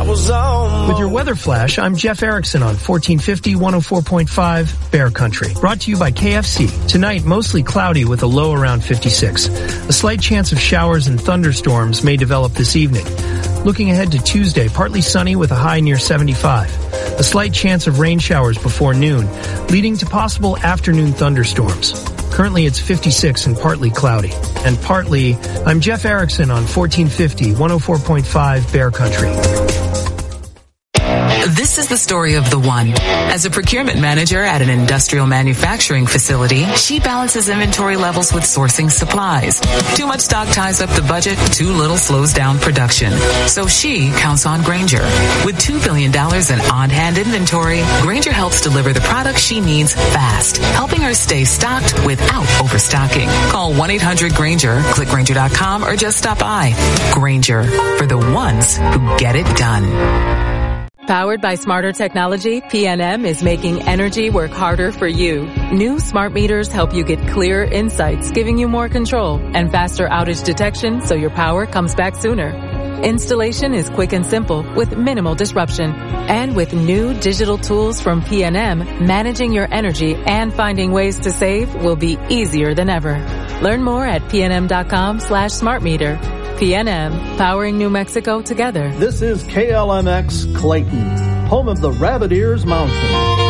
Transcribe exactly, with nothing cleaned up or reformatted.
was almost. With your weather flash, I'm Jeff Erickson on fourteen fifty, one oh four point five Bear Country. Brought to you by K F C. Tonight, mostly cloudy with a low around fifty-six. A slight chance of showers and thunderstorms may develop this evening. Looking ahead to Tuesday, partly sunny with a high near seventy-five. A slight chance of rain showers before noon, leading to possible afternoon thunderstorms. Currently it's fifty-six and partly cloudy. And partly, I'm Jeff Erickson on fourteen fifty, one oh four point five Bear Country. This is the story of the one. As a procurement manager at an industrial manufacturing facility, she balances inventory levels with sourcing supplies. Too much stock ties up the budget, too little slows down production. So she counts on Grainger. With two billion dollars in on-hand inventory, Grainger helps deliver the products she needs fast, helping her stay stocked without overstocking. Call one eight hundred Grainger, click Grainger dot com, or just stop by. Grainger, for the ones who get it done. Powered by smarter technology, P N M is making energy work harder for you. New smart meters help you get clearer insights, giving you more control and faster outage detection so your power comes back sooner. Installation is quick and simple with minimal disruption. And with new digital tools from P N M, managing your energy and finding ways to save will be easier than ever. Learn more at pnm.com slash smart meter. P N M, powering New Mexico together. This is K L M X Clayton, home of the Rabbit Ears Mountain.